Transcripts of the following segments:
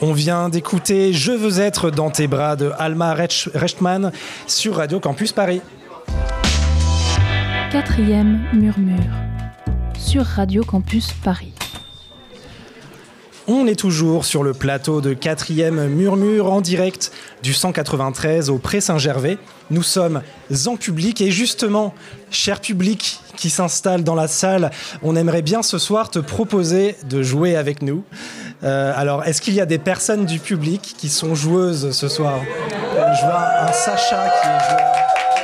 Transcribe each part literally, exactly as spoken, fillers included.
On vient d'écouter « Je veux être dans tes bras » de Alma Rechtman sur Radio Campus Paris. Quatrième murmure sur Radio Campus Paris. On est toujours sur le plateau de Quatrième Murmure en direct du cent quatre-vingt-treize au Pré Saint-Gervais. Nous sommes en public et justement, cher public qui s'installe dans la salle, on aimerait bien ce soir te proposer de jouer avec nous. Euh, alors, est-ce qu'il y a des personnes du public qui sont joueuses ce soir ? Je vois un Sacha qui est joueur.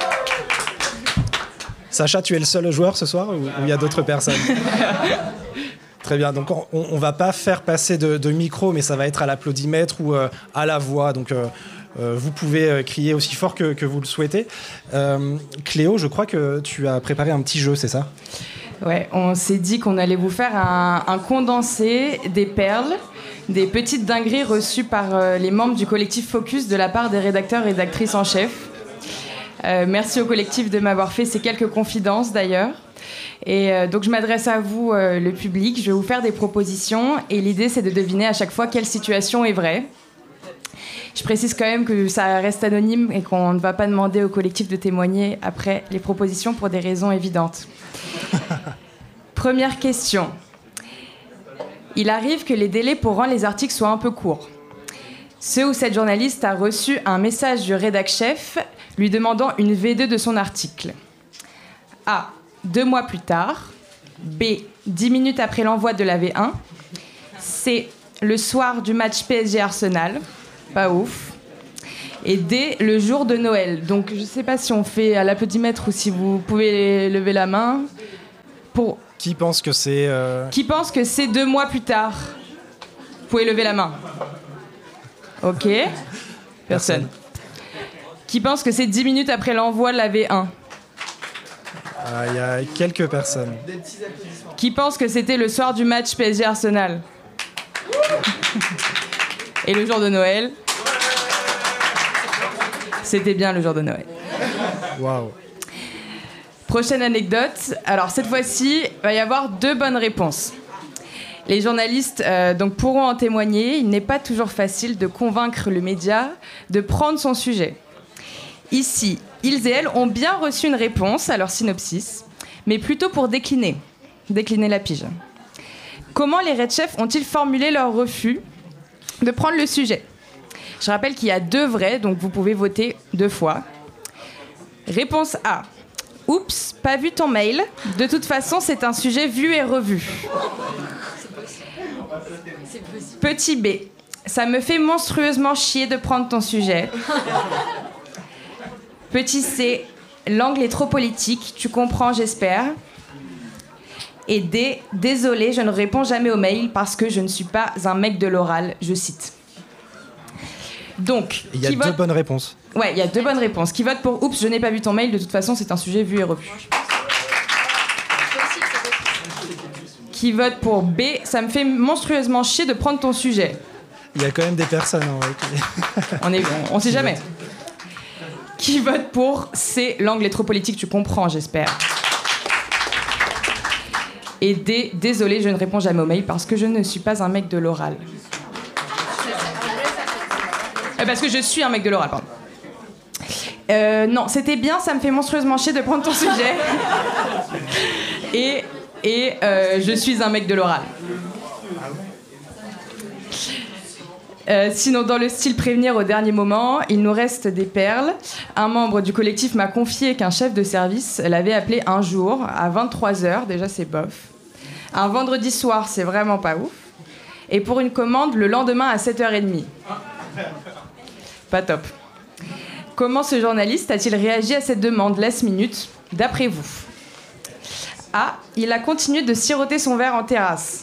Sacha, tu es le seul joueur ce soir ou il y a d'autres personnes ? Très bien, donc on ne va pas faire passer de, de micro, mais ça va être à l'applaudimètre ou euh, à la voix. Donc euh, euh, vous pouvez euh, crier aussi fort que, que vous le souhaitez. Euh, Cléo, je crois que tu as préparé un petit jeu, c'est ça ? Ouais, on s'est dit qu'on allait vous faire un, un condensé des perles, des petites dingueries reçues par euh, les membres du collectif Focus de la part des rédacteurs et rédactrices en chef. Euh, merci au collectif de m'avoir fait ces quelques confidences d'ailleurs. Et euh, donc je m'adresse à vous, euh, le public. Je vais vous faire des propositions et l'idée c'est de deviner à chaque fois quelle situation est vraie. Je précise quand même que ça reste anonyme et qu'on ne va pas demander au collectif de témoigner après les propositions pour des raisons évidentes. Première question. Il arrive que les délais pour rendre les articles soient un peu courts. Ce ou cette journaliste a reçu un message du rédac-chef lui demandant une V deux de son article. A. Deux mois plus tard. B. Dix minutes après l'envoi de la V un. C. Le soir du match P S G Arsenal. Pas ouf. Et D. Le jour de Noël. Donc je ne sais pas si on fait à l'applaudimètre ou si vous pouvez lever la main. Pour... Qui pense que c'est... Euh... Qui pense que c'est deux mois plus tard ? Vous pouvez lever la main. Ok. Personne. Personne. Qui pense que c'est dix minutes après l'envoi de la V un ? Il y a quelques personnes. Qui pense que c'était le soir du match P S G Arsenal ? Et le jour de Noël ? C'était bien le jour de Noël. Waouh. Prochaine anecdote. Alors cette fois-ci, il va y avoir deux bonnes réponses. Les journalistes euh, donc, pourront en témoigner. Il n'est pas toujours facile de convaincre le média de prendre son sujet. Ici, ils et elles ont bien reçu une réponse à leur synopsis, mais plutôt pour décliner, décliner la pige. Comment les Red-Chefs ont-ils formulé leur refus de prendre le sujet ? Je rappelle qu'il y a deux vrais, donc vous pouvez voter deux fois. Réponse A. Oups, pas vu ton mail. De toute façon, c'est un sujet vu et revu. Petit B. Ça me fait monstrueusement chier de prendre ton sujet. Petit C. L'angle est trop politique. Tu comprends, j'espère. Et D. Désolé, je ne réponds jamais aux mails parce que je ne suis pas un mec de l'oral. Je cite. Donc, il y a deux vote... bonnes réponses. Ouais, il y a deux bonnes réponses. Qui vote pour Oups, je n'ai pas vu ton mail. De toute façon, c'est un sujet vu et revu. Qui vote pour B. Ça me fait monstrueusement chier de prendre ton sujet. Il y a quand même des personnes. Hein, ouais, qui... on est, on, on sait jamais. Qui vote pour C. L'angle est trop politique, tu comprends, j'espère. Et D. Désolé, je ne réponds jamais aux mails parce que je ne suis pas un mec de l'oral. Euh, parce que je suis un mec de l'oral, pardon. Euh, non, c'était bien, ça me fait monstrueusement chier de prendre ton sujet. Et, et euh, je suis un mec de l'oral. Euh, sinon, dans le style prévenir au dernier moment, il nous reste des perles. Un membre du collectif m'a confié qu'un chef de service l'avait appelé un jour à vingt-trois heures, déjà c'est bof. Un vendredi soir, c'est vraiment pas ouf. Et pour une commande, le lendemain à sept heures trente. Pas top. Comment ce journaliste a-t-il réagi à cette demande last minute, d'après vous ? A. Il a continué de siroter son verre en terrasse.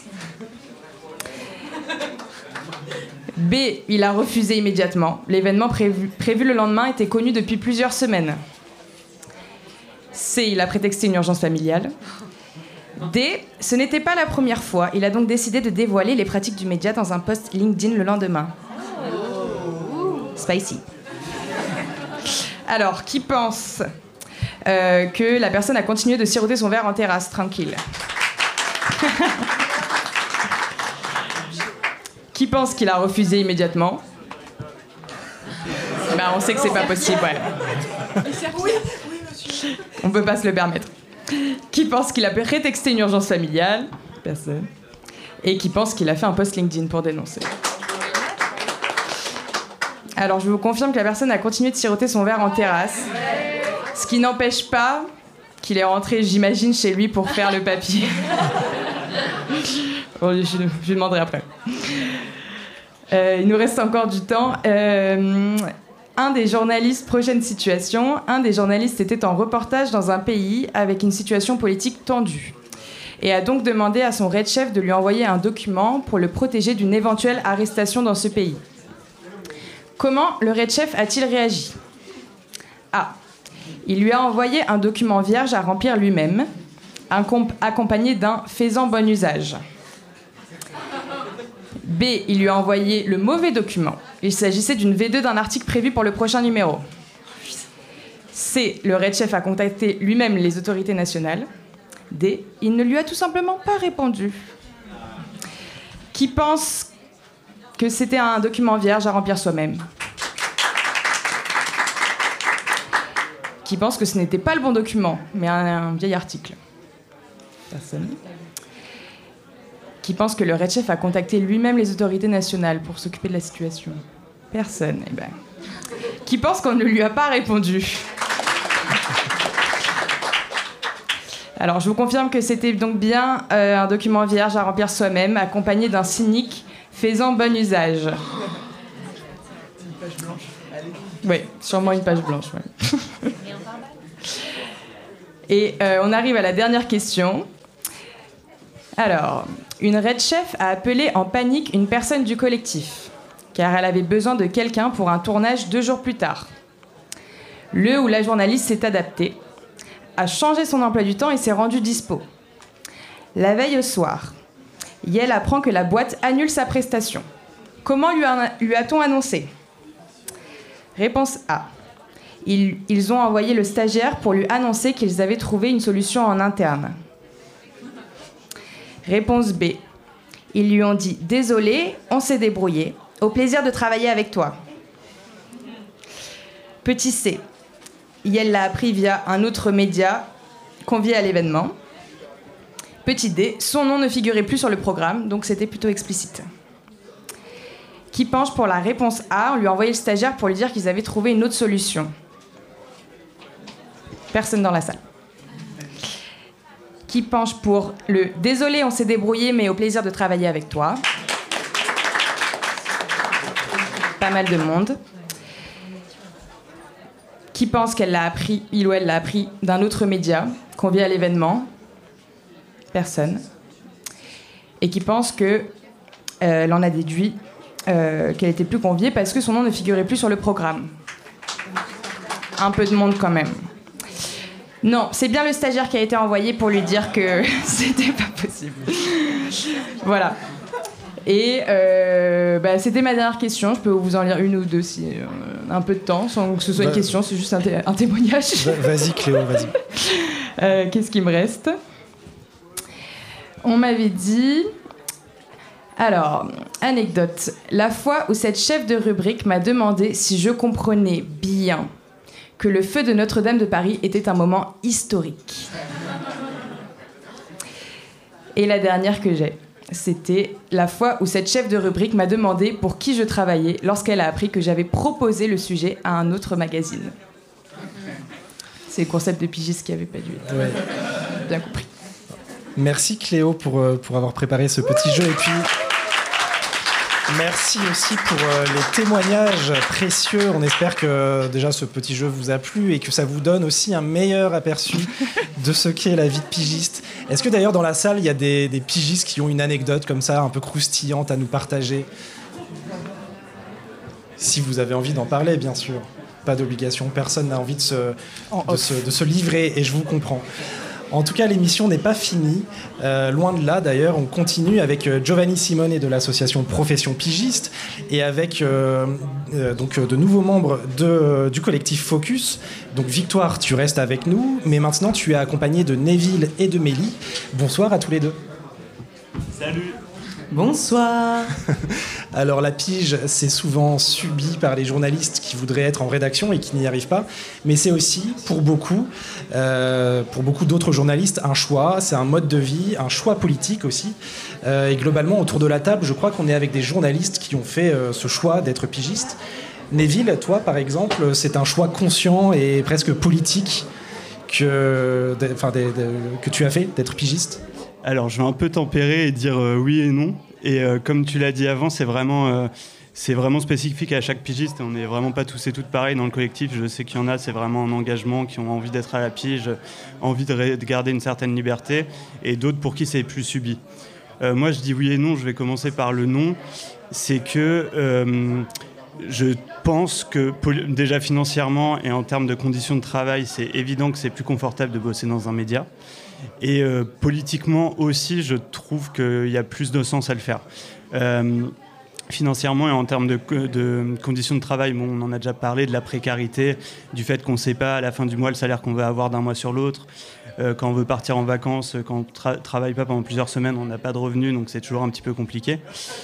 B. Il a refusé immédiatement. L'événement prévu, prévu le lendemain était connu depuis plusieurs semaines. C. Il a prétexté une urgence familiale. D. Ce n'était pas la première fois. Il a donc décidé de dévoiler les pratiques du média dans un post LinkedIn le lendemain. Spicy. Alors, qui pense euh, que la personne a continué de siroter son verre en terrasse, tranquille ? Qui pense qu'il a refusé immédiatement? Bah, on sait que c'est pas possible, ouais. On peut pas se le permettre. Qui pense qu'il a prétexté une urgence familiale? Personne. Et qui pense qu'il a fait un post LinkedIn pour dénoncer? Alors, je vous confirme que la personne a continué de siroter son verre en terrasse. Ce qui n'empêche pas qu'il est rentré, j'imagine, chez lui pour faire le papier. Bon, je, je lui demanderai après. Euh, il nous reste encore du temps. Euh, un des journalistes, prochaine situation, un des journalistes était en reportage dans un pays avec une situation politique tendue et a donc demandé à son red chef de lui envoyer un document pour le protéger d'une éventuelle arrestation dans ce pays. Comment le red chef a-t-il réagi? A. Il lui a envoyé un document vierge à remplir lui-même, accompagné d'un « faisant bon usage ». B. Il lui a envoyé le mauvais document. Il s'agissait d'une V deux d'un article prévu pour le prochain numéro. C. Le red chef a contacté lui-même les autorités nationales. D. Il ne lui a tout simplement pas répondu. Qui pense que c'était un document vierge à remplir soi-même? Qui pense que ce n'était pas le bon document, mais un, un vieil article? Personne. Qui pense que le red chef a contacté lui-même les autorités nationales pour s'occuper de la situation? Personne. Eh ben. Qui pense qu'on ne lui a pas répondu? Alors, je vous confirme que c'était donc bien euh, un document vierge à remplir soi-même, accompagné d'un cynique faisant bon usage. Une page blanche. Oui, sûrement une page blanche. Ouais. Et euh, on arrive à la dernière question. Alors, une red chef a appelé en panique une personne du collectif, car elle avait besoin de quelqu'un pour un tournage deux jours plus tard. Le ou la journaliste s'est adaptée, a changé son emploi du temps et s'est rendue dispo. La veille au soir, Yael apprend que la boîte annule sa prestation. Comment lui, a, lui a-t-on annoncé? Réponse A. Ils, ils ont envoyé le stagiaire pour lui annoncer qu'ils avaient trouvé une solution en interne. Réponse B. Ils lui ont dit « Désolé, on s'est débrouillé. Au plaisir de travailler avec toi. » Petit C. Yael l'a appris via un autre média convié à l'événement. Petit D. Son nom ne figurait plus sur le programme, donc c'était plutôt explicite. Qui penche pour la réponse A? On lui a envoyé le stagiaire pour lui dire qu'ils avaient trouvé une autre solution. Personne dans la salle. Qui penche pour le « Désolé, on s'est débrouillé, mais au plaisir de travailler avec toi ». Pas mal de monde. Qui pense qu'elle l'a appris, il ou elle l'a appris d'un autre média, convié à l'événement? Personne. Et qui pense qu'elle euh, en a déduit euh, qu'elle était plus conviée parce que son nom ne figurait plus sur le programme. Un peu de monde quand même. Non, c'est bien le stagiaire qui a été envoyé pour lui dire que c'était pas possible. Voilà. Et euh, bah, c'était ma dernière question. Je peux vous en lire une ou deux si euh, un peu de temps, sans que ce soit bah, une question, c'est juste un, té- un témoignage. Vas-y Cléo, vas-y. euh, qu'est-ce qui me reste? On m'avait dit... Alors, anecdote. La fois où cette chef de rubrique m'a demandé si je comprenais bien que le feu de Notre-Dame de Paris était un moment historique. Et la dernière que j'ai, c'était la fois où cette chef de rubrique m'a demandé pour qui je travaillais lorsqu'elle a appris que j'avais proposé le sujet à un autre magazine. C'est le concept de pigiste qui n'avait pas dû être ouais. bien compris. Merci Cléo pour, euh, pour avoir préparé ce petit jeu. Et puis, merci aussi pour euh, les témoignages précieux. On espère que déjà ce petit jeu vous a plu et que ça vous donne aussi un meilleur aperçu de ce qu'est la vie de pigiste. Est-ce que d'ailleurs dans la salle, il y a des, des pigistes qui ont une anecdote comme ça, un peu croustillante à nous partager? Si vous avez envie d'en parler, bien sûr. Pas d'obligation, personne n'a envie de se, de se, de se livrer et je vous comprends. En tout cas, l'émission n'est pas finie. Euh, loin de là, d'ailleurs, on continue avec Giovanni Simone de l'association Profession Pigiste et avec euh, euh, donc, de nouveaux membres de, du collectif Focus. Donc Victoire, tu restes avec nous, mais maintenant tu es accompagné de Neville et de Mélie. Bonsoir à tous les deux. Salut. Bonsoir. Alors la pige, c'est souvent subi par les journalistes qui voudraient être en rédaction et qui n'y arrivent pas, mais c'est aussi, pour beaucoup, euh, pour beaucoup d'autres journalistes, un choix, c'est un mode de vie, un choix politique aussi. Euh, et globalement, autour de la table, je crois qu'on est avec des journalistes qui ont fait euh, ce choix d'être pigistes. Neville, toi par exemple, c'est un choix conscient et presque politique que, enfin, des, des, que tu as fait d'être pigiste? Alors, je vais un peu tempérer et dire euh, oui et non. Et euh, comme tu l'as dit avant, c'est vraiment, euh, c'est vraiment spécifique à chaque pigiste. On n'est vraiment pas tous et toutes pareils dans le collectif. Je sais qu'il y en a, c'est vraiment un engagement, qui ont envie d'être à la pige, envie de, ré- de garder une certaine liberté, et d'autres pour qui c'est plus subi. Euh, moi, je dis oui et non. Je vais commencer par le non. C'est que euh, je pense que déjà financièrement et en termes de conditions de travail, c'est évident que c'est plus confortable de bosser dans un média. Et euh, politiquement aussi, je trouve qu'il y a plus de sens à le faire. Euh, financièrement et en termes de, de conditions de travail, bon, on en a déjà parlé, de la précarité, du fait qu'on ne sait pas à la fin du mois le salaire qu'on va avoir d'un mois sur l'autre. Euh, quand on veut partir en vacances, quand on ne tra- travaille pas pendant plusieurs semaines, on n'a pas de revenus, donc c'est toujours un petit peu compliqué.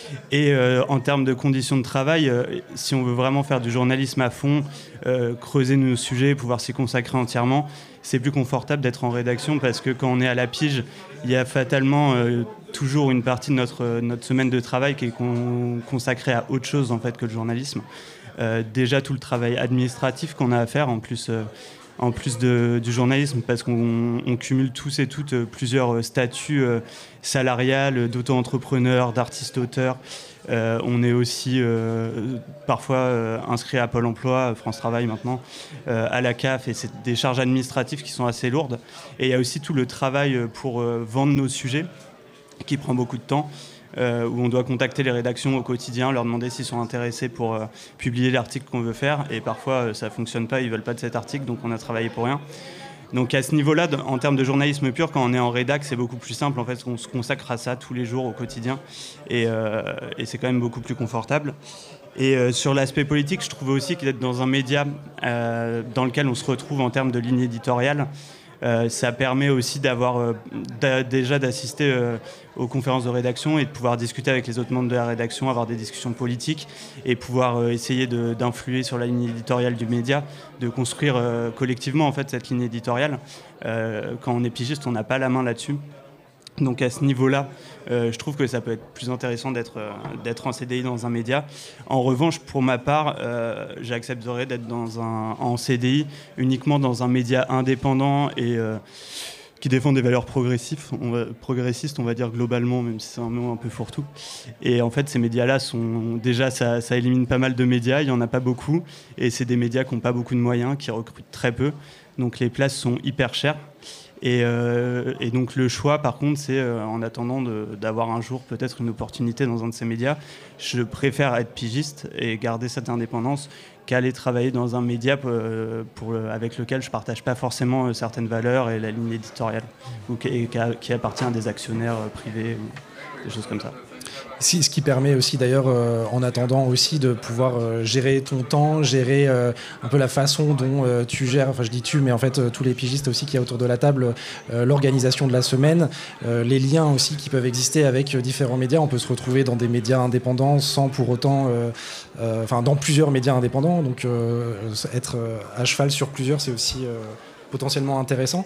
Et euh, en termes de conditions de travail, euh, si on veut vraiment faire du journalisme à fond, euh, creuser nos sujets, pouvoir s'y consacrer entièrement, c'est plus confortable d'être en rédaction parce que quand on est à la pige, il y a fatalement euh, toujours une partie de notre, notre semaine de travail qui est con- consacrée à autre chose en fait, que le journalisme. Euh, déjà tout le travail administratif qu'on a à faire en plus... Euh, en plus de, du journalisme, parce qu'on on cumule tous et toutes euh, plusieurs statuts euh, salariales, d'auto-entrepreneurs, d'artistes-auteurs. Euh, on est aussi euh, parfois euh, inscrit à Pôle emploi, France Travail maintenant, euh, à la C A F, et c'est des charges administratives qui sont assez lourdes. Et il y a aussi tout le travail pour euh, vendre nos sujets, qui prend beaucoup de temps. Euh, où on doit contacter les rédactions au quotidien, leur demander s'ils sont intéressés pour euh, publier l'article qu'on veut faire. Et parfois, euh, ça ne fonctionne pas, ils ne veulent pas de cet article, donc on a travaillé pour rien. Donc à ce niveau-là, en termes de journalisme pur, quand on est en rédac, c'est beaucoup plus simple. En fait, on se consacre à ça tous les jours au quotidien. Et, euh, et c'est quand même beaucoup plus confortable. Et euh, sur l'aspect politique, je trouve aussi qu'être dans un média euh, dans lequel on se retrouve en termes de ligne éditoriale, Euh, ça permet aussi d'avoir euh, d'a, déjà d'assister euh, aux conférences de rédaction et de pouvoir discuter avec les autres membres de la rédaction, avoir des discussions politiques et pouvoir euh, essayer de, d'influer sur la ligne éditoriale du média, de construire euh, collectivement en fait cette ligne éditoriale. Euh, quand on est pigiste, on n'a pas la main là-dessus. Donc à ce niveau-là, euh, je trouve que ça peut être plus intéressant d'être, euh, d'être en C D I dans un média. En revanche, pour ma part, euh, j'accepterais d'être dans un, en C D I uniquement dans un média indépendant et euh, qui défend des valeurs progressives, on va, progressistes, on va dire globalement, même si c'est un mot un peu fourre-tout. Et en fait, ces médias-là, sont déjà, ça, ça élimine pas mal de médias, il n'y en a pas beaucoup, et c'est des médias qui n'ont pas beaucoup de moyens, qui recrutent très peu, donc les places sont hyper chères. Et, euh, et donc le choix, par contre, c'est euh, en attendant de, d'avoir un jour peut-être une opportunité dans un de ces médias, je préfère être pigiste et garder cette indépendance qu'aller travailler dans un média pour, pour, avec lequel je ne partage pas forcément certaines valeurs et la ligne éditoriale, ou qui, qui appartient à des actionnaires privés ou des choses comme ça. Ce qui permet aussi d'ailleurs, euh, en attendant aussi, de pouvoir euh, gérer ton temps, gérer euh, un peu la façon dont euh, tu gères, enfin je dis tu, mais en fait euh, tous les pigistes aussi qui y a autour de la table, euh, l'organisation de la semaine, euh, les liens aussi qui peuvent exister avec euh, différents médias. On peut se retrouver dans des médias indépendants sans pour autant, euh, euh, enfin dans plusieurs médias indépendants, donc euh, être euh, à cheval sur plusieurs, c'est aussi... Euh, potentiellement intéressant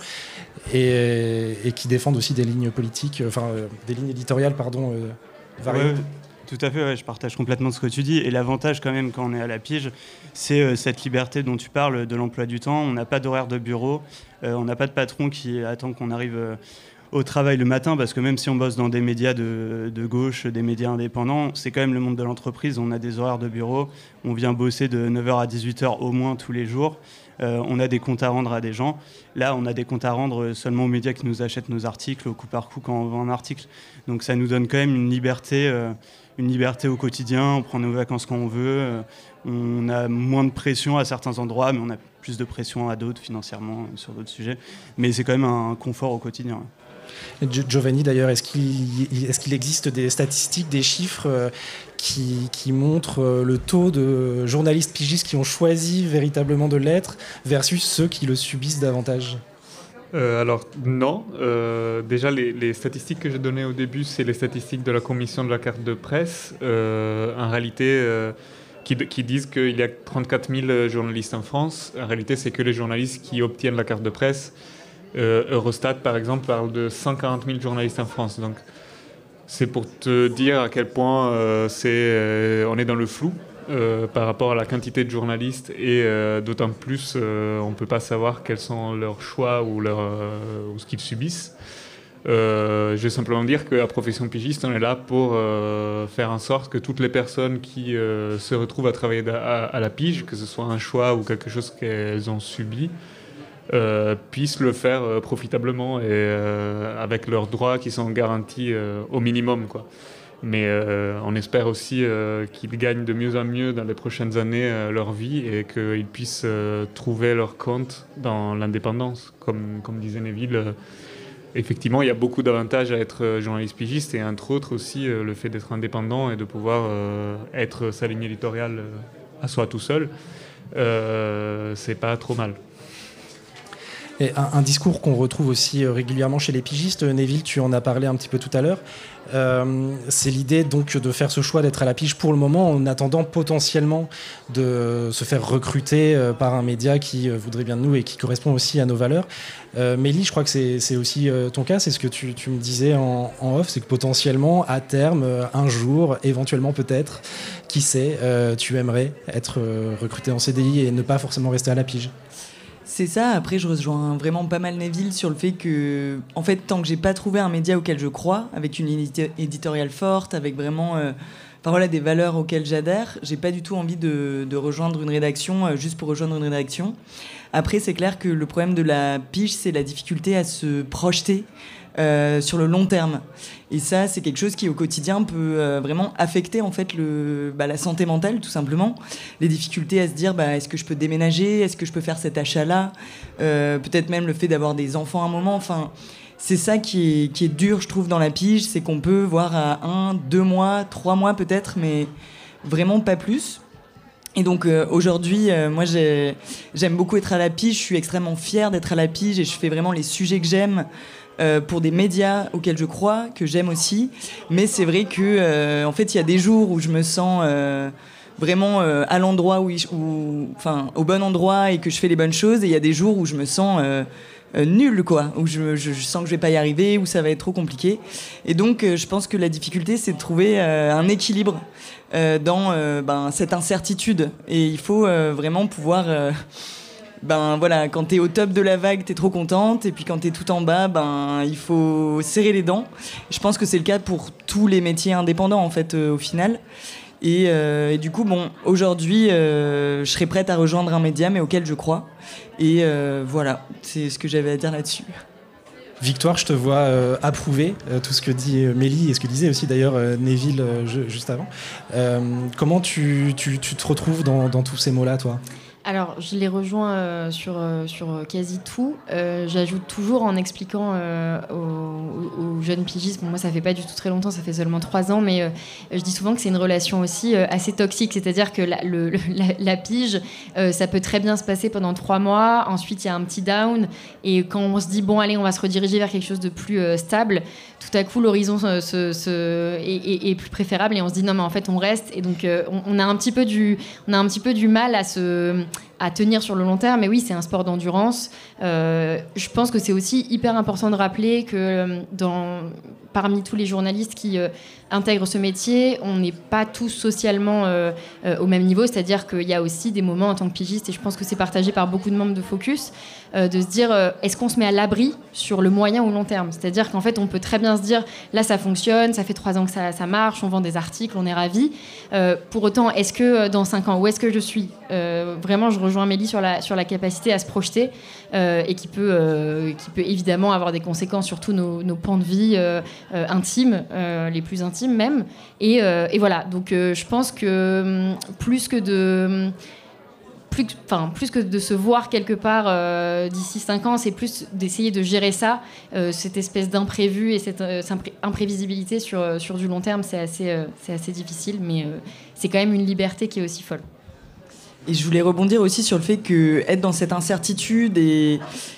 et, et qui défendent aussi des lignes politiques, enfin euh, des lignes éditoriales, pardon, euh, variées. Ouais, tout à fait, ouais, je partage complètement ce que tu dis. Et l'avantage quand même quand on est à la pige, c'est euh, cette liberté dont tu parles de l'emploi du temps. On n'a pas d'horaire de bureau, euh, on n'a pas de patron qui attend qu'on arrive euh, au travail le matin, parce que même si on bosse dans des médias de, de gauche, des médias indépendants, c'est quand même le monde de l'entreprise. On a des horaires de bureau, on vient bosser de neuf heures à dix-huit heures au moins tous les jours. Euh, on a des comptes à rendre à des gens. Là, on a des comptes à rendre seulement aux médias qui nous achètent nos articles au coup par coup quand on vend un article. Donc ça nous donne quand même une liberté, euh, une liberté au quotidien. On prend nos vacances quand on veut. Euh, on a moins de pression à certains endroits, mais on a plus de pression à d'autres financièrement sur d'autres sujets. Mais c'est quand même un confort au quotidien. Giovanni, d'ailleurs, est-ce qu'il, est-ce qu'il existe des statistiques, des chiffres euh, qui, qui montrent euh, le taux de journalistes pigistes qui ont choisi véritablement de l'être versus ceux qui le subissent davantage ? Euh, alors non, euh, déjà les, les statistiques que j'ai données au début, c'est les statistiques de la commission de la carte de presse, euh, en réalité euh, qui, qui disent qu'il y a trente-quatre mille journalistes en France. En réalité, c'est que les journalistes qui obtiennent la carte de presse. Euh, Eurostat par exemple parle de cent quarante mille journalistes en France, donc c'est pour te dire à quel point euh, c'est, euh, on est dans le flou. Euh, par rapport à la quantité de journalistes et euh, d'autant plus euh, on ne peut pas savoir quels sont leurs choix ou, leur, euh, ou ce qu'ils subissent. Euh, je vais simplement dire qu'à Profession Pigiste, on est là pour euh, faire en sorte que toutes les personnes qui euh, se retrouvent à travailler à, à la pige, que ce soit un choix ou quelque chose qu'elles ont subi, euh, puissent le faire euh, profitablement et euh, avec leurs droits qui sont garantis euh, au minimum, quoi. Mais euh, on espère aussi euh, qu'ils gagnent de mieux en mieux dans les prochaines années euh, leur vie et qu'ils puissent euh, trouver leur compte dans l'indépendance. Comme, comme disait Neville, euh, effectivement, il y a beaucoup d'avantages à être journaliste pigiste et entre autres aussi euh, le fait d'être indépendant et de pouvoir euh, être sa ligne éditoriale euh, à soi tout seul. Euh, c'est pas trop mal. Et un, un discours qu'on retrouve aussi régulièrement chez les pigistes, Neville, tu en as parlé un petit peu tout à l'heure, euh, c'est l'idée donc de faire ce choix d'être à la pige pour le moment en attendant potentiellement de se faire recruter euh, par un média qui euh, voudrait bien de nous et qui correspond aussi à nos valeurs. Euh, Mélie, je crois que c'est, c'est aussi euh, ton cas, c'est ce que tu, tu me disais en, en off, c'est que potentiellement à terme, euh, un jour, éventuellement peut-être, qui sait, euh, tu aimerais être euh, recruté en C D I et ne pas forcément rester à la pige. C'est ça, après je rejoins vraiment pas mal Neville sur le fait que, en fait, tant que j'ai pas trouvé un média auquel je crois, avec une édito- éditoriale forte, avec vraiment euh, enfin, voilà, des valeurs auxquelles j'adhère, j'ai pas du tout envie de, de rejoindre une rédaction euh, juste pour rejoindre une rédaction. Après, c'est clair que le problème de la pige, c'est la difficulté à se projeter euh, sur le long terme. Et ça, c'est quelque chose qui, au quotidien, peut euh, vraiment affecter en fait, le, bah, la santé mentale, tout simplement. Les difficultés à se dire, bah, est-ce que je peux déménager ? Est-ce que je peux faire cet achat-là ? euh, Peut-être même le fait d'avoir des enfants à un moment. Enfin, c'est ça qui est, qui est dur, je trouve, dans la pige. C'est qu'on peut voir à un, deux mois, trois mois peut-être, mais vraiment pas plus. Et donc euh, aujourd'hui, euh, moi j'ai, j'aime beaucoup être à la pige, je suis extrêmement fière d'être à la pige et je fais vraiment les sujets que j'aime euh, pour des médias auxquels je crois, que j'aime aussi. Mais c'est vrai que euh, en fait, il y a des jours où je me sens euh, vraiment euh, à l'endroit où, où, enfin, au bon endroit et que je fais les bonnes choses, et il y a des jours où je me sens euh, euh, nulle, quoi, où je, je, je sens que je vais pas y arriver, où ça va être trop compliqué. Et donc, euh, je pense que la difficulté, c'est de trouver euh, un équilibre euh, dans euh, ben, cette incertitude. Et il faut euh, vraiment pouvoir... Euh, ben voilà, quand t'es au top de la vague, t'es trop contente, et puis quand t'es tout en bas, ben il faut serrer les dents. Je pense que c'est le cas pour tous les métiers indépendants en fait, euh, au final. Et, euh, et du coup, bon, aujourd'hui, euh, je serais prête à rejoindre un média, mais auquel je crois. Et euh, voilà, c'est ce que j'avais à dire là-dessus. Victoire, je te vois euh, approuver euh, tout ce que dit euh, Mélie et ce que disait aussi d'ailleurs euh, Neville euh, je, juste avant. Euh, comment tu, tu, tu te retrouves dans, dans tous ces mots-là, toi ? Alors, je les rejoins euh, sur, euh, sur quasi tout. Euh, j'ajoute toujours en expliquant euh, aux, aux jeunes pigistes, bon, moi ça fait pas du tout très longtemps, ça fait seulement trois ans, mais euh, je dis souvent que c'est une relation aussi euh, assez toxique, c'est-à-dire que la, le, la, la pige, euh, ça peut très bien se passer pendant trois mois, ensuite il y a un petit down, et quand on se dit, bon allez, on va se rediriger vers quelque chose de plus euh, stable, tout à coup l'horizon se, se, se, est, est, est plus préférable, et on se dit, non mais en fait on reste, et donc euh, on, on, a un petit peu du, on a un petit peu du mal à se... à tenir sur le long terme, mais oui, c'est un sport d'endurance. Euh, je pense que c'est aussi hyper important de rappeler que dans, parmi tous les journalistes qui euh, intègrent ce métier, on n'est pas tous socialement euh, euh, au même niveau, c'est-à-dire qu'il y a aussi des moments en tant que pigiste, et je pense que c'est partagé par beaucoup de membres de Focus, euh, de se dire, euh, est-ce qu'on se met à l'abri sur le moyen ou long terme ? C'est-à-dire qu'en fait, on peut très bien se dire, là, ça fonctionne, ça fait trois ans que ça, ça marche, on vend des articles, on est ravis. Euh, pour autant, est-ce que dans cinq ans, où est-ce que je suis ? euh, Vraiment, je rejoins Mélie sur la, sur la capacité à se projeter euh, et qui peut, euh, qui peut évidemment avoir des conséquences sur tous nos, nos pans de vie euh, euh, intimes, euh, les plus intimes même. Et, euh, et voilà, donc euh, je pense que plus que de... Plus, enfin, plus que de se voir quelque part euh, d'ici cinq ans, c'est plus d'essayer de gérer ça, euh, cette espèce d'imprévu et cette, euh, cette imprévisibilité sur, sur du long terme, c'est assez, euh, c'est assez difficile, mais euh, c'est quand même une liberté qui est aussi folle. Et je voulais rebondir aussi sur le fait que être dans cette incertitude et,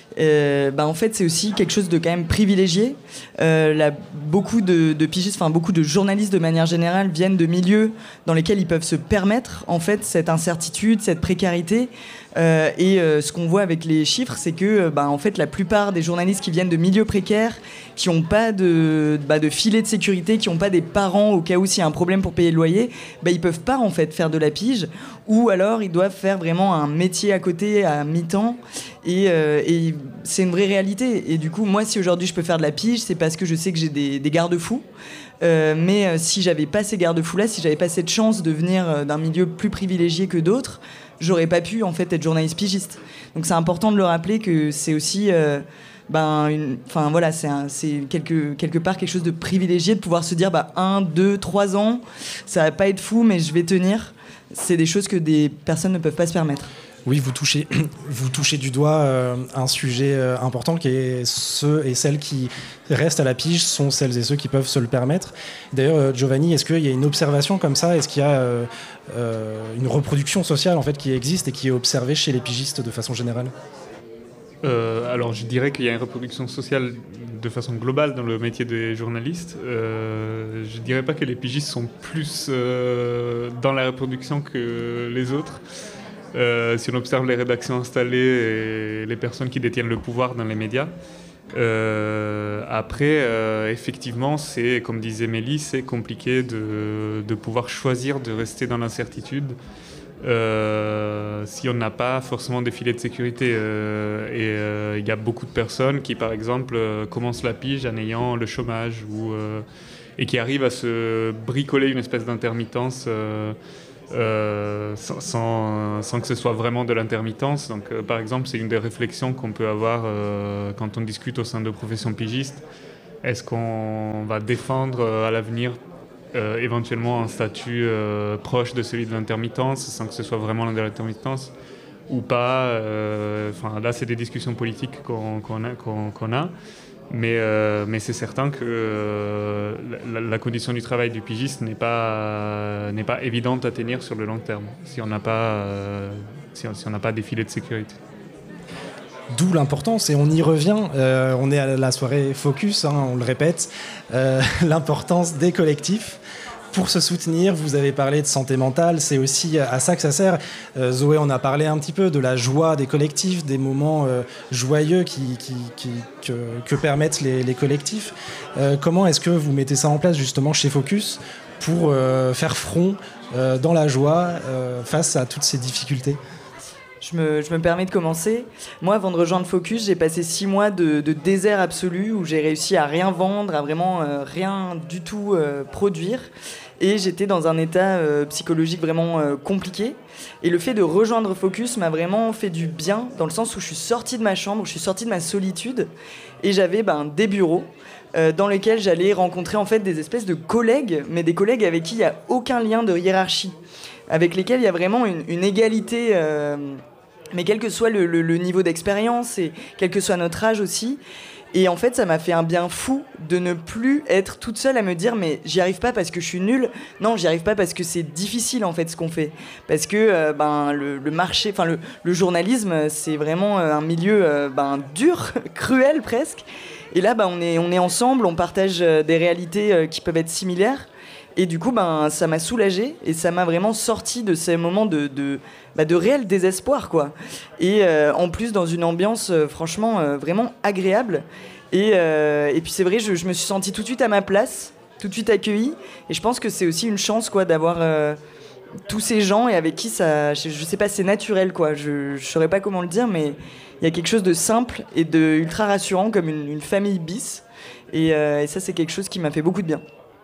Euh, bah en fait, c'est aussi quelque chose de quand même privilégié. Euh, là, beaucoup de, de pigistes, enfin beaucoup de journalistes de manière générale viennent de milieux dans lesquels ils peuvent se permettre en fait cette incertitude, cette précarité. Euh, et euh, ce qu'on voit avec les chiffres, c'est que bah, en fait, la plupart des journalistes qui viennent de milieux précaires, qui n'ont pas de, bah, de filet de sécurité, qui n'ont pas des parents au cas où s'il y a un problème pour payer le loyer, bah, ils peuvent pas en fait faire de la pige, ou alors ils doivent faire vraiment un métier à côté à mi-temps. Et, euh, et c'est une vraie réalité. Et du coup, moi, si aujourd'hui je peux faire de la pige, c'est parce que je sais que j'ai des, des garde-fous. Euh, mais euh, si j'avais pas ces garde-fous-là, si j'avais pas cette chance de venir euh, d'un milieu plus privilégié que d'autres, j'aurais pas pu en fait être journaliste pigiste. Donc c'est important de le rappeler que c'est aussi, euh, ben, une, enfin voilà, c'est, un, c'est quelque quelque part quelque chose de privilégié de pouvoir se dire, bah un, deux, trois ans, ça va pas être fou, mais je vais tenir. C'est des choses que des personnes ne peuvent pas se permettre. Oui, vous touchez, vous touchez du doigt euh, un sujet euh, important qui est ceux et celles qui restent à la pige sont celles et ceux qui peuvent se le permettre. D'ailleurs, euh, Giovanni, est-ce qu'il y a une observation comme ça ? Est-ce qu'il y a euh, euh, une reproduction sociale en fait, qui existe et qui est observée chez les pigistes de façon générale ? Euh, alors je dirais qu'il y a une reproduction sociale de façon globale dans le métier des journalistes. Euh, je dirais pas que les pigistes sont plus euh, dans la reproduction que les autres. Euh, si on observe les rédactions installées et les personnes qui détiennent le pouvoir dans les médias. Euh, après, euh, effectivement, c'est, comme disait Mélie, c'est compliqué de, de pouvoir choisir de rester dans l'incertitude euh, si on n'a pas forcément des filets de sécurité. Euh, et il euh, y a beaucoup de personnes qui, par exemple, euh, commencent la pige en ayant le chômage ou, euh, et qui arrivent à se bricoler une espèce d'intermittence euh, Euh, sans, sans, sans que ce soit vraiment de l'intermittence. Donc, euh, par exemple, c'est une des réflexions qu'on peut avoir euh, quand on discute au sein de professions pigistes. Est-ce qu'on va défendre euh, à l'avenir euh, éventuellement un statut euh, proche de celui de l'intermittence sans que ce soit vraiment de l'intermittence ou pas euh, enfin, là, c'est des discussions politiques qu'on, qu'on a. Qu'on, qu'on a. Mais, euh, mais c'est certain que euh, la, la condition du travail du pigiste n'est pas, n'est pas évidente à tenir sur le long terme, si on n'a pas, euh, si on, si on n'a pas des filets de sécurité. D'où l'importance, et on y revient, euh, on est à la soirée Focus, hein, on le répète, euh, l'importance des collectifs. Pour se soutenir, vous avez parlé de santé mentale, c'est aussi à ça que ça sert. Euh, Zoé en a parlé un petit peu, de la joie des collectifs, des moments euh, joyeux qui, qui, qui, que, que permettent les, les collectifs. Euh, comment est-ce que vous mettez ça en place justement chez Focus pour euh, faire front euh, dans la joie euh, face à toutes ces difficultés ? Je me, je me permets de commencer. Moi, avant de rejoindre Focus, j'ai passé six mois de, de désert absolu où j'ai réussi à rien vendre, à vraiment euh, rien du tout euh, produire. Et j'étais dans un état euh, psychologique vraiment euh, compliqué. Et le fait de rejoindre Focus m'a vraiment fait du bien, dans le sens où je suis sortie de ma chambre, où je suis sortie de ma solitude. Et j'avais ben, des bureaux euh, dans lesquels j'allais rencontrer en fait, des espèces de collègues, mais des collègues avec qui il n'y a aucun lien de hiérarchie, avec lesquels il y a vraiment une, une égalité... Euh, mais quel que soit le, le, le niveau d'expérience et quel que soit notre âge aussi. Et en fait, ça m'a fait un bien fou de ne plus être toute seule à me dire mais j'y arrive pas parce que je suis nulle. Non, j'y arrive pas parce que c'est difficile en fait ce qu'on fait. Parce que euh, ben, le, le marché, enfin le, le journalisme, c'est vraiment un milieu euh, ben, dur, cruel presque. Et là, ben, on est, on est ensemble, on partage des réalités euh, qui peuvent être similaires. Et du coup, ben, ça m'a soulagée et ça m'a vraiment sorti de ces moments de, de, bah, de réel désespoir, quoi. Et euh, en plus, dans une ambiance, euh, franchement, euh, vraiment agréable. Et, euh, et puis, c'est vrai, je, je me suis sentie tout de suite à ma place, tout de suite accueillie. Et je pense que c'est aussi une chance, quoi, d'avoir euh, tous ces gens et avec qui ça... Je, je sais pas, c'est naturel, quoi. Je, je saurais pas comment le dire, mais il y a quelque chose de simple et de ultra rassurant, comme une, une famille bis. Et, euh, et ça, c'est quelque chose qui m'a fait beaucoup de bien.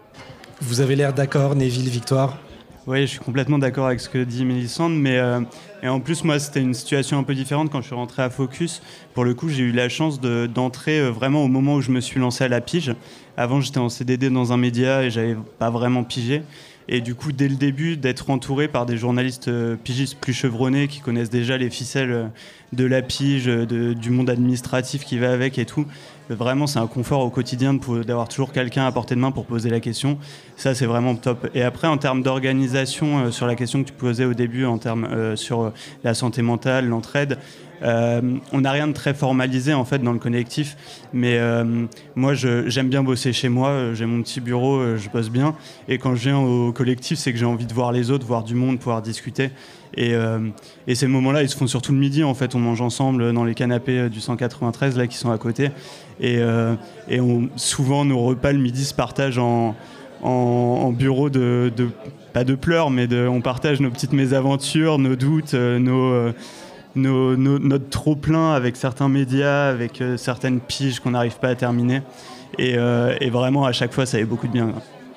Vous avez l'air d'accord, Neville, Victoire ? Oui, je suis complètement d'accord avec ce que dit Mélissandre, mais euh, et en plus, moi, c'était une situation un peu différente quand je suis rentré à Focus. Pour le coup, j'ai eu la chance de, d'entrer euh, vraiment au moment où je me suis lancé à la pige. Avant, j'étais en C D D dans un média et j'avais pas vraiment pigé. Et du coup, dès le début, d'être entouré par des journalistes euh, pigistes plus chevronnés qui connaissent déjà les ficelles euh, de la pige, de, du monde administratif qui va avec et tout, euh, vraiment, c'est un confort au quotidien de, d'avoir toujours quelqu'un à portée de main pour poser la question. Ça, c'est vraiment top. Et après, en termes d'organisation, euh, sur la question que tu posais au début, en termes euh, sur euh, la santé mentale, l'entraide, Euh, on n'a rien de très formalisé en fait dans le collectif, mais euh, moi je, j'aime bien bosser chez moi, j'ai mon petit bureau, je bosse bien, et quand je viens au collectif c'est que j'ai envie de voir les autres, voir du monde, pouvoir discuter, et, euh, et ces moments-là ils se font surtout le midi en fait, on mange ensemble dans les canapés du cent quatre-vingt-treize là qui sont à côté, et, euh, et on, souvent nos repas le midi se partagent en, en, en bureau de, de, pas de pleurs, mais de, on partage nos petites mésaventures, nos doutes, nos... Euh, Nos, nos, notre trop-plein avec certains médias, avec euh, certaines piges qu'on n'arrive pas à terminer. Et, euh, et vraiment, à chaque fois, ça fait beaucoup de bien.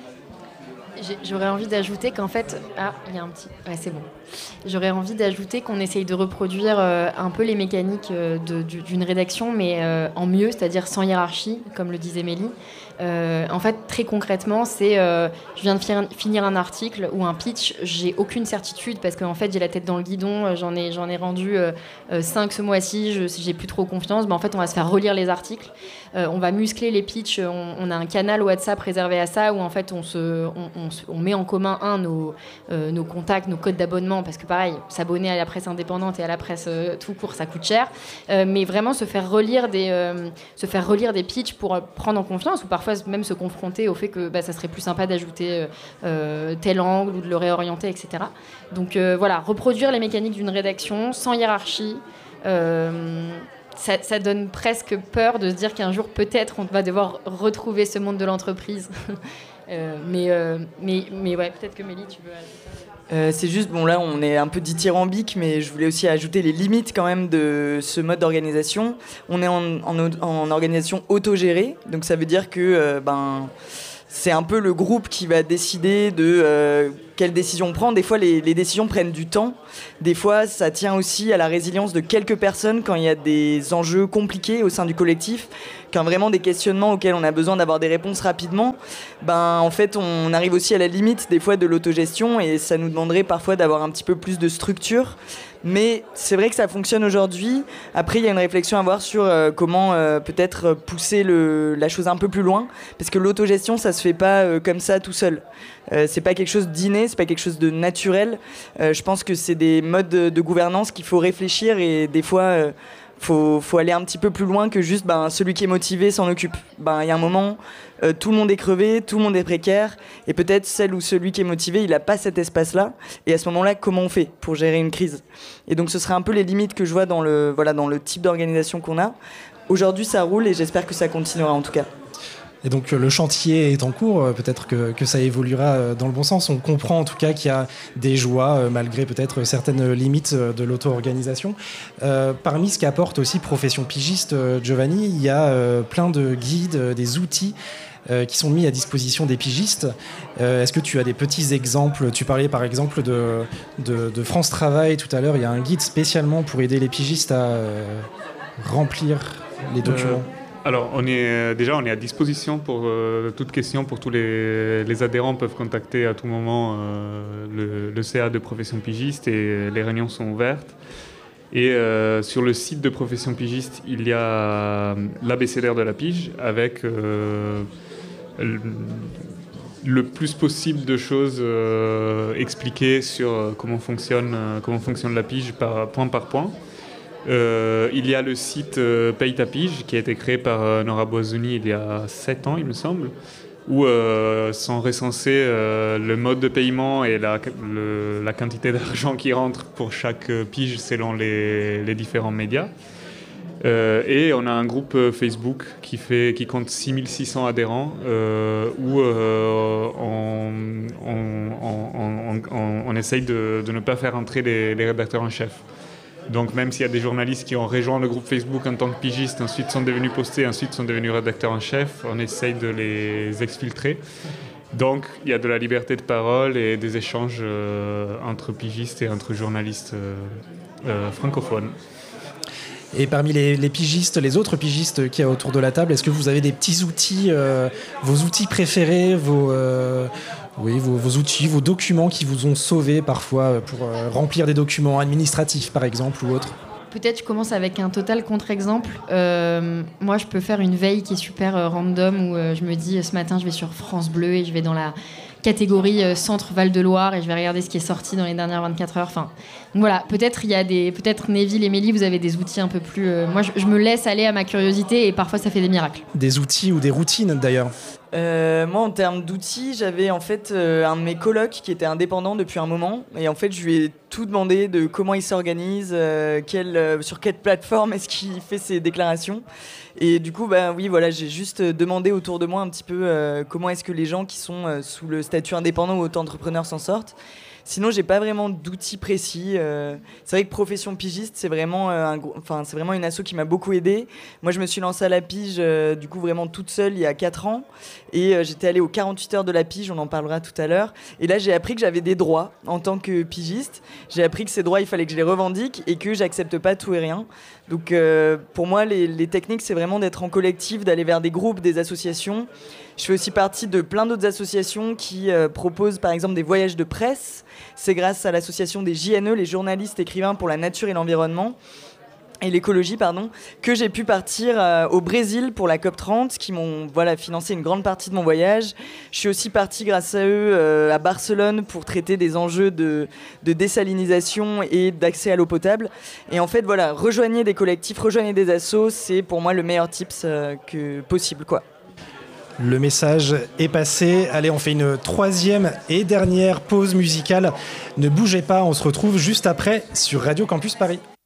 J'ai, j'aurais envie d'ajouter qu'en fait... Ah, il y a un petit... Ouais, c'est bon. J'aurais envie d'ajouter qu'on essaye de reproduire euh, un peu les mécaniques euh, de, d'une rédaction, mais euh, en mieux, c'est-à-dire sans hiérarchie, comme le disait Mélie. Euh, en fait, très concrètement, c'est euh, je viens de fi- finir un article ou un pitch, j'ai aucune certitude parce qu'en fait, j'ai la tête dans le guidon, j'en ai, j'en ai rendu euh, euh, cinq ce mois-ci, je, j'ai plus trop confiance. Ben, en fait, on va se faire relire les articles, euh, on va muscler les pitchs, on, on a un canal WhatsApp réservé à ça où en fait, on, se, on, on, on met en commun un, nos, euh, nos contacts, nos codes d'abonnement, parce que pareil, s'abonner à la presse indépendante et à la presse euh, tout court, ça coûte cher, euh, mais vraiment se faire relire des, euh, se faire relire des pitchs pour euh, prendre en confiance ou parfois même se confronter au fait que bah, ça serait plus sympa d'ajouter euh, tel angle ou de le réorienter, et cetera. Donc euh, voilà, reproduire les mécaniques d'une rédaction sans hiérarchie, euh, ça, ça donne presque peur de se dire qu'un jour peut-être on va devoir retrouver ce monde de l'entreprise. euh, mais, euh, mais, mais ouais, peut-être que Mélie, tu veux ajouter. Euh, c'est juste, bon là on est un peu dithyrambique, mais je voulais aussi ajouter les limites quand même de ce mode d'organisation. On est en, en, en organisation autogérée, donc ça veut dire que euh, ben, c'est un peu le groupe qui va décider de euh, quelles décisions on prend. Des fois les, les décisions prennent du temps, des fois ça tient aussi à la résilience de quelques personnes quand il y a des enjeux compliqués au sein du collectif, quand vraiment des questionnements auxquels on a besoin d'avoir des réponses rapidement, ben en fait on arrive aussi à la limite des fois de l'autogestion et ça nous demanderait parfois d'avoir un petit peu plus de structure. Mais c'est vrai que ça fonctionne aujourd'hui. Après, il y a une réflexion à avoir sur euh, comment euh, peut-être pousser le, la chose un peu plus loin, parce que l'autogestion, ça se fait pas euh, comme ça tout seul. Euh, c'est pas quelque chose d'inné, c'est pas quelque chose de naturel. Euh, je pense que c'est des modes de, de gouvernance qu'il faut réfléchir et des fois. Euh, Faut, faut aller un petit peu plus loin que juste ben, celui qui est motivé s'en occupe. Ben, y a un moment, euh, tout le monde est crevé, tout le monde est précaire, et peut-être celle ou celui qui est motivé, il n'a pas cet espace-là. Et à ce moment-là, comment on fait pour gérer une crise ? Et donc ce serait un peu les limites que je vois dans le, voilà, dans le type d'organisation qu'on a. Aujourd'hui, ça roule et j'espère que ça continuera en tout cas. Et donc le chantier est en cours, peut-être que, que ça évoluera dans le bon sens. On comprend en tout cas qu'il y a des joies, malgré peut-être certaines limites de l'auto-organisation. Euh, parmi ce qu'apporte aussi Profession Pigiste, Giovanni, il y a euh, plein de guides, des outils euh, qui sont mis à disposition des pigistes. Euh, est-ce que tu as des petits exemples ? Tu parlais par exemple de, de, de France Travail tout à l'heure. Il y a un guide spécialement pour aider les pigistes à euh, remplir les documents. Euh... Alors, on est, déjà, on est à disposition pour euh, toute question, pour tous les, les adhérents peuvent contacter à tout moment euh, le, le C A de Profession Pigiste et les réunions sont ouvertes. Et euh, sur le site de Profession Pigiste, il y a l'abécédaire de la pige avec euh, le, le plus possible de choses euh, expliquées sur comment fonctionne, comment fonctionne la pige par, point par point. Euh, il y a le site euh, Paye ta pige qui a été créé par euh, Nora Boisoni il y a sept ans, il me semble, où euh, sont recensés euh, le mode de paiement et la, le, la quantité d'argent qui rentre pour chaque pige selon les, les différents médias. Euh, et on a un groupe Facebook qui, fait, qui compte six mille six cents adhérents euh, où euh, on, on, on, on, on essaye de, de ne pas faire entrer les, les rédacteurs en chef. Donc même s'il y a des journalistes qui ont rejoint le groupe Facebook en tant que pigistes, ensuite sont devenus postés, ensuite sont devenus rédacteurs en chef, on essaye de les exfiltrer. Donc il y a de la liberté de parole et des échanges euh, entre pigistes et entre journalistes euh, euh, francophones. Et parmi les, les pigistes, les autres pigistes qu'il y a autour de la table, est-ce que vous avez des petits outils, euh, vos outils préférés, vos... Euh Oui, vos, vos outils, vos documents qui vous ont sauvé parfois pour euh, remplir des documents administratifs, par exemple, ou autres. Peut-être je commence avec un total contre-exemple. Euh, moi, je peux faire une veille qui est super euh, random, où euh, je me dis, ce matin, je vais sur France Bleu et je vais dans la catégorie euh, centre Val-de-Loire et je vais regarder ce qui est sorti dans les dernières vingt-quatre heures. Enfin, donc voilà, peut-être il y a des, peut-être Neville et Mélie, vous avez des outils un peu plus. Euh, moi, je, je me laisse aller à ma curiosité et parfois ça fait des miracles. Des outils ou des routines d'ailleurs. Euh, moi, en termes d'outils, j'avais en fait euh, un de mes colocs qui était indépendant depuis un moment. Et en fait, je lui ai tout demandé de comment il s'organise, euh, quelle, euh, sur quelle plateforme est-ce qu'il fait ses déclarations. Et du coup, bah, oui, voilà, j'ai juste demandé autour de moi un petit peu euh, comment est-ce que les gens qui sont euh, sous le statut indépendant ou auto-entrepreneur s'en sortent. Sinon, j'ai pas vraiment d'outils précis. Euh, c'est vrai que Profession Pigiste, c'est vraiment, euh, un gros, enfin, c'est vraiment une asso qui m'a beaucoup aidée. Moi, je me suis lancée à la pige, euh, du coup, vraiment toute seule il y a quatre ans. Et euh, j'étais allée aux quarante-huit heures de la pige, on en parlera tout à l'heure. Et là, j'ai appris que j'avais des droits en tant que pigiste. J'ai appris que ces droits, il fallait que je les revendique et que j'accepte pas tout et rien. Donc, euh, pour moi, les, les techniques, c'est vraiment d'être en collectif, d'aller vers des groupes, des associations. Je fais aussi partie de plein d'autres associations qui euh, proposent, par exemple, des voyages de presse. C'est grâce à l'association des J N E, les journalistes écrivains pour la nature et l'environnement, et l'écologie, pardon, que j'ai pu partir euh, au Brésil pour la COP trente, qui m'ont voilà, financé une grande partie de mon voyage. Je suis aussi partie grâce à eux euh, à Barcelone pour traiter des enjeux de, de désalinisation et d'accès à l'eau potable. Et en fait, voilà, rejoignez des collectifs, rejoignez des assos, c'est pour moi le meilleur tips euh, que possible, quoi. Le message est passé. Allez, on fait une troisième et dernière pause musicale. Ne bougez pas, on se retrouve juste après sur Radio Campus Paris.